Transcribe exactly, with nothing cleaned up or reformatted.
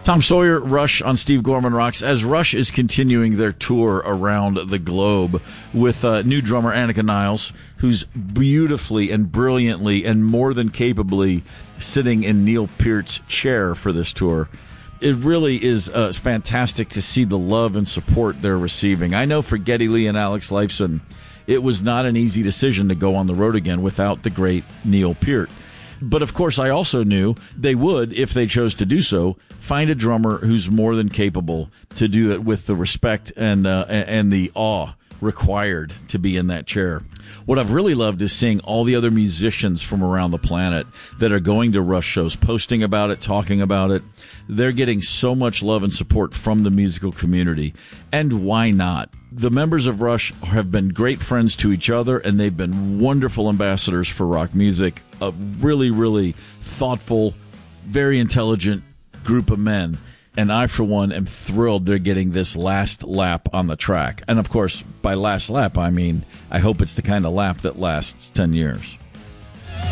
Tom Sawyer, Rush on Steve Gorman Rocks, as Rush is continuing their tour around the globe with uh, new drummer Annika Niles, who's beautifully and brilliantly and more than capably sitting in Neil Peart's chair for this tour. It really is uh, fantastic to see the love and support they're receiving. I know for Geddy Lee and Alex Lifeson, it was not an easy decision to go on the road again without the great Neil Peart. But, of course, I also knew they would, if they chose to do so, find a drummer who's more than capable to do it with the respect and uh, and the awe required to be in that chair. What I've really loved is seeing all the other musicians from around the planet that are going to Rush shows, posting about it, talking about it. They're getting so much love and support from the musical community. And why not? The members of Rush have been great friends to each other, and they've been wonderful ambassadors for rock music. A really, really thoughtful, very intelligent group of men. And I, for one, am thrilled they're getting this last lap on the track. And, of course, by last lap, I mean I hope it's the kind of lap that lasts ten years.